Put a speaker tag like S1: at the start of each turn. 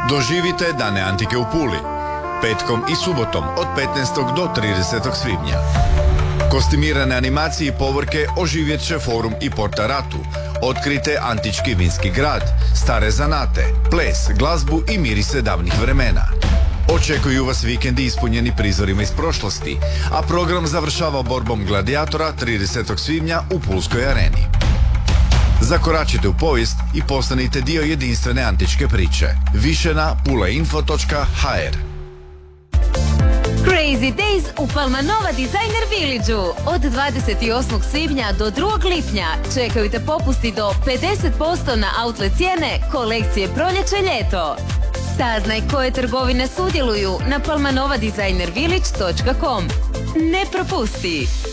S1: Doživite Dane Antike u Puli, petkom i subotom od 15. do 30. svibnja. Kostimirane animacije i povorke oživjet će forum i Porta Ratu. Otkrite antički vinski grad, stare zanate, ples, glazbu i mirise davnih vremena. Očekuju vas vikendi ispunjeni prizorima iz prošlosti, a program završava borbom gladijatora 30. svibnja u Pulskoj areni. Zakoračite u povijest i postanite dio jedinstvene antičke priče. Više na pulainfo.hr.
S2: Crazy Days u Palmanova Designer Village-u. Od 28. svibnja do 2. lipnja čekaju te popusti do 50% na outlet cijene kolekcije proljeće-ljeto. Saznaj koje trgovine sudjeluju na palmanovadesignervillage.com. Ne propusti!